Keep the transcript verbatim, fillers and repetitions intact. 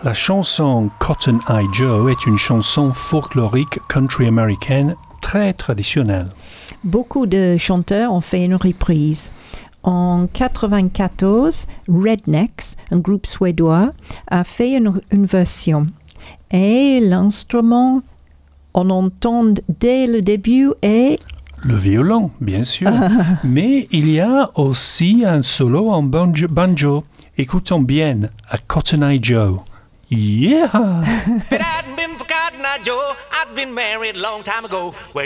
La chanson Cotton Eye Joe est une chanson folklorique country américaine très traditionnelle. Beaucoup de chanteurs ont fait une reprise. En quatre-vingt-quatorze, Rednecks, un groupe suédois, a fait une, une version. Et l'instrument, on entend dès le début, est... Le violon, bien sûr. Mais il y a aussi un solo en banjo. banjo. Écoutons bien à Cotton Eye Joe. Yeah! If it hadn't been for Cotton Eye Joe, I'd been married a long time ago.